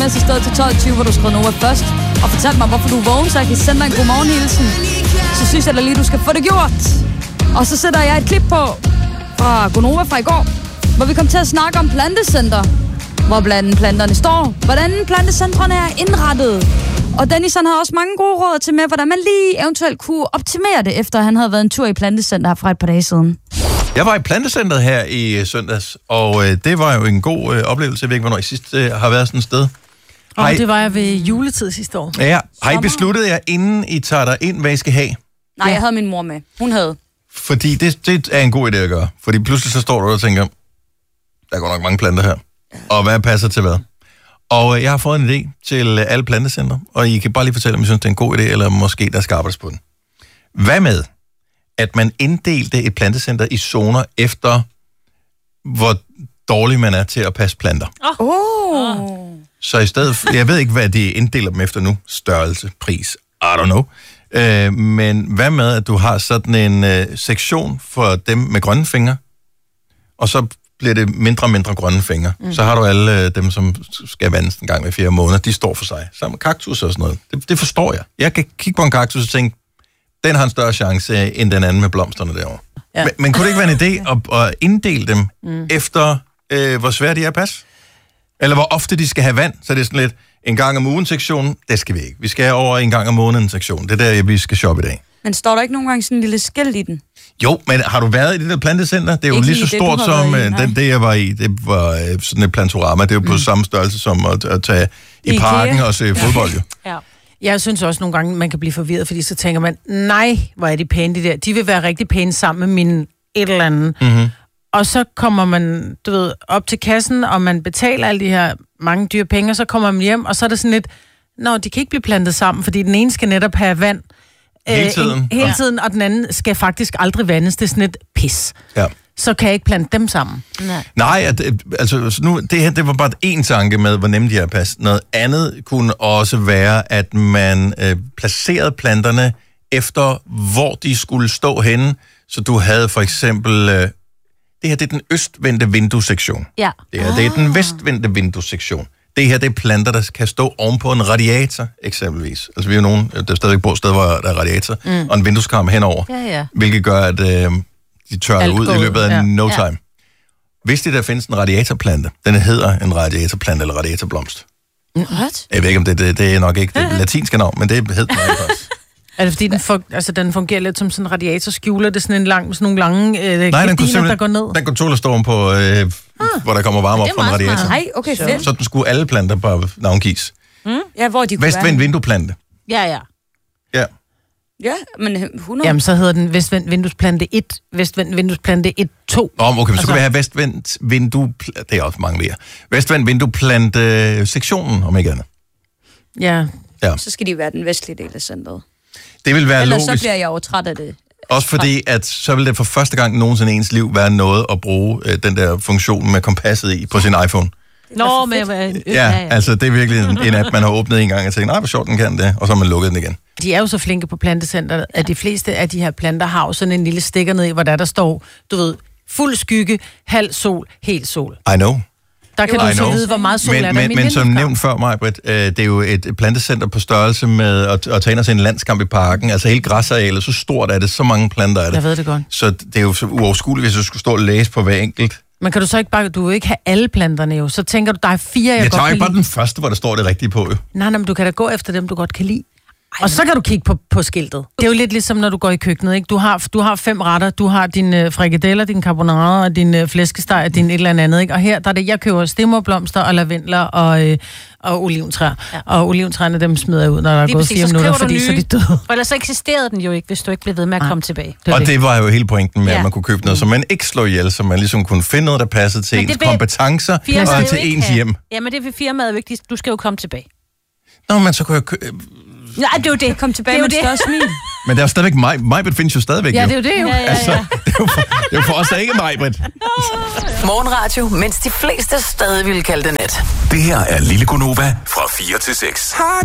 til stedet til 12.20, hvor du skrev Nova først, og fortalte mig, hvorfor du er vågen, så jeg kan sende dig en godmorgenhilsen. Så synes jeg da lige, du skal få det gjort. Og så sætter jeg et klip på fra Gonova fra i går, hvor vi kom til at snakke om plantecenter, hvor blandt planterne står, hvordan plantecentrene er indrettet. Og Dennis han har også mange gode råd til med, hvordan man lige eventuelt kunne optimere det, efter han havde været en tur i plantecenter her fra et par dage siden. Jeg var i plantecenteret her i søndags, og det var jo en god oplevelse. Jeg ved ikke, hvornår I sidst har været sådan et sted. Det var jeg ved juletid sidste år. Ja, har I besluttet jer, inden I tager der ind, hvad I skal have? Nej, jeg havde min mor med. Hun havde. Fordi det er en god idé at gøre. Fordi pludselig så står du og tænker, der går nok mange planter her. Og hvad passer til hvad? Og jeg har fået en idé til alle plantecenter, og I kan bare lige fortælle, om I synes, det er en god idé, eller måske der skal arbejdes på den. Hvad med, at man inddelte et plantecenter i zoner efter, hvor dårlig man er til at passe planter? Så i stedet for, jeg ved ikke, hvad de inddeler dem efter nu. Størrelse, pris, I don't know. Men hvad med, at du har sådan en sektion for dem med grønne fingre, og så bliver det mindre og mindre grønne fingre. Så har du alle dem, som skal vandes en gang hver 4 måneder. De står for sig. Sammen med kaktus og sådan noget. Det forstår jeg. Jeg kan kigge på en kaktus og tænke, den har en større chance end den anden med blomsterne derovre. Ja. Men kunne det ikke være en idé at inddele dem efter, hvor svært de er at passe? Eller hvor ofte de skal have vand? Så det er sådan lidt, en gang om ugen sektion, det skal vi ikke. Vi skal over en gang om måneden sektion. Det er der, vi skal shoppe i dag. Men står der ikke nogen gange sådan en lille skilt i den? Jo, men har du været i det der plantecenter? Det er jo ikke lige så stort det, som det, jeg var i. Det var sådan et plantorama. Det er jo på samme størrelse som at tage i parken og se fodbold. Jo. Ja. Jeg synes også nogle gange, man kan blive forvirret, fordi så tænker man, nej, hvor er de pæne, de der. De vil være rigtig pæne sammen med mine et eller andet. Mm-hmm. Og så kommer man, du ved, op til kassen, og man betaler alle de her mange dyre penge, og så kommer man hjem, og så er det sådan lidt, de kan ikke blive plantet sammen, fordi den ene skal netop have vand hele tiden, og den anden skal faktisk aldrig vandes. Det er sådan et pis. Ja. Så kan jeg ikke plante dem sammen. Nej, altså nu, det var bare en tanke med, hvor nemt de er at passe. Noget andet kunne også være, at man placerede planterne efter, hvor de skulle stå henne. Så du havde for eksempel, det her det er den østvendte vinduessektion. Ja. Det er den vestvendte vinduessektion. Det her, det er planter, der kan stå ovenpå en radiator, eksempelvis. Altså, vi er jo nogen, der stadigvæk bor steder, hvor der er radiator, og en vindueskarm henover, hvilket gør, at de tørrer ud i løbet af no time. Hvis det der findes en radiatorplante, den hedder en radiatorplante eller radiatorblomst. What? Jeg ved ikke, om det er nok ikke det latinske navn, men det hedder den faktisk. Er det fordi, den fungerer lidt som sådan en radiatorskjuler? Det er sådan sådan nogle lange gardiner, der går ned? Den kunne tåle at stå ovenpå, hvor der kommer varme op fra en radiator. Nej, okay, fedt. Så den skulle alle planter bare navngives. Ja, hvor de kunne Vestvendt vindueplante. Ja. Ja, men 100. Jamen, så hedder den vestvendt vinduesplante 1, vestvendt vinduesplante 1, 2. Okay, så kan vi have vestvendt vindueplante, det er også mange mere. Vestvendt vindueplante sektionen, om ikke andet. Ja. Så skal de være den vestlige del af centret. Det vil være logisk. Ellers så bliver jeg jo træt af det. Også fordi, at så vil det for første gang nogensinde i ens liv være noget at bruge den der funktion med kompasset i på sin iPhone. Altså det er virkelig en app, man har åbnet en gang og tænkt, nej, hvor sjovt den kan det, og så har man lukket den igen. De er jo så flinke på plantecenteret, at de fleste af de her planter har jo sådan en lille stikker ned i, hvor der står, du ved, fuld skygge, halv sol, helt sol. I know. Der kan du så vide, hvor meget sol er der. Men som nævnt før mig, Britt, det er jo et plantecenter på størrelse med at tage ind og se en landskamp i parken. Altså hele græsarealet, så stort er det, så mange planter er det. Jeg ved det godt. Så det er jo så uoverskueligt, hvis du skulle stå og læse på hver enkelt. Men kan du så ikke bare, du vil ikke have alle planterne jo, så tænker du, der er 4, jeg godt kan lide. Jeg tager ikke bare den første, hvor der står det rigtige på jo. Nej, men du kan da gå efter dem, du godt kan lide. Og så kan du kigge på skiltet. Det er jo lidt ligesom, når du går i køkkenet, ikke? Du har 5 retter. Du har dine frikadeller, din carbonara og din flæskesteg og din et eller andet, ikke? Og her der er det, jeg køber stemmerblomster og lavendler og oliventræer. Ja. Og oliventræerne, dem smider jeg ud, når der er gået 4 minutter, fordi så er de døde. For ellers så eksisterede den jo ikke, hvis du ikke blev ved med at komme tilbage. Det var jo hele pointen med, at man kunne købe noget, som man ikke slår ihjel, så man ligesom kunne finde noget, der passede til ens kompetencer og til ens hjem. Ja, men det vil firmaet vigtigt. Du skal jo komme tilbage. Nå, men så kunne jeg Nej, det er jo det. Kom tilbage med et større smil. Men der er jo stadigvæk Majbrit findes jo stadigvæk. Ja, det er jo det jo. Altså, det er jo for os, der ikke er Majbrit. Morgenradio, mens de fleste stadig vil kalde det net. Det her er Lille Gonova fra 4 til 6.